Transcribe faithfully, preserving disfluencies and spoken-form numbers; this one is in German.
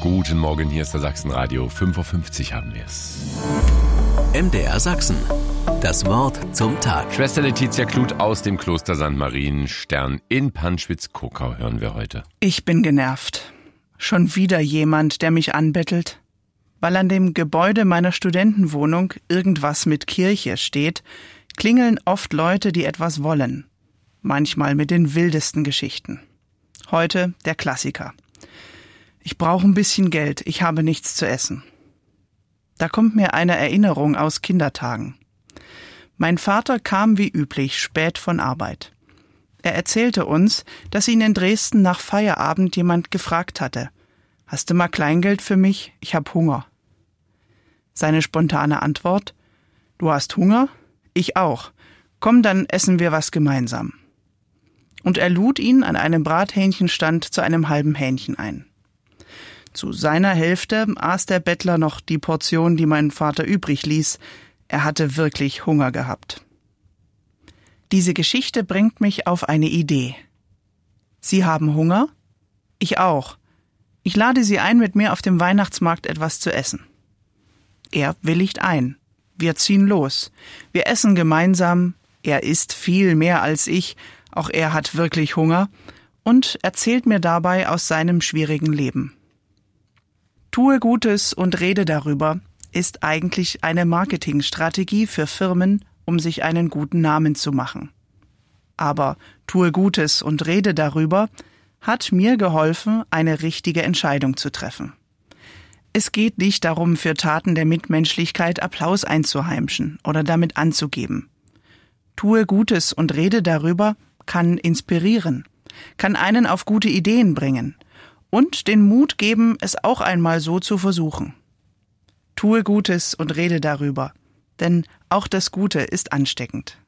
Guten Morgen, hier ist der Sachsenradio. fünf Uhr fünfzig haben wir es. M D R Sachsen. Das Wort zum Tag. Schwester Letizia Kluth aus dem Kloster Sankt Marienstern in Panschwitz-Kuckau hören wir heute. Ich bin genervt. Schon wieder jemand, der mich anbettelt. Weil an dem Gebäude meiner Studentenwohnung irgendwas mit Kirche steht, klingeln oft Leute, die etwas wollen. Manchmal mit den wildesten Geschichten. Heute der Klassiker. Ich brauche ein bisschen Geld, ich habe nichts zu essen. Da kommt mir eine Erinnerung aus Kindertagen. Mein Vater kam wie üblich spät von Arbeit. Er erzählte uns, dass ihn in Dresden nach Feierabend jemand gefragt hatte: »Hast du mal Kleingeld für mich? Ich hab Hunger.« Seine spontane Antwort: »Du hast Hunger? Ich auch. Komm, dann essen wir was gemeinsam.« Und er lud ihn an einem Brathähnchenstand zu einem halben Hähnchen ein. Zu seiner Hälfte aß der Bettler noch die Portion, die mein Vater übrig ließ. Er hatte wirklich Hunger gehabt. Diese Geschichte bringt mich auf eine Idee. Sie haben Hunger? Ich auch. Ich lade Sie ein, mit mir auf dem Weihnachtsmarkt etwas zu essen. Er willigt ein. Wir ziehen los. Wir essen gemeinsam. Er isst viel mehr als ich. Auch er hat wirklich Hunger und erzählt mir dabei aus seinem schwierigen Leben. Tue Gutes und rede darüber ist eigentlich eine Marketingstrategie für Firmen, um sich einen guten Namen zu machen. Aber tue Gutes und rede darüber hat mir geholfen, eine richtige Entscheidung zu treffen. Es geht nicht darum, für Taten der Mitmenschlichkeit Applaus einzuheimschen oder damit anzugeben. Tue Gutes und rede darüber kann inspirieren, kann einen auf gute Ideen bringen und den Mut geben, es auch einmal so zu versuchen. Tue Gutes und rede darüber, denn auch das Gute ist ansteckend.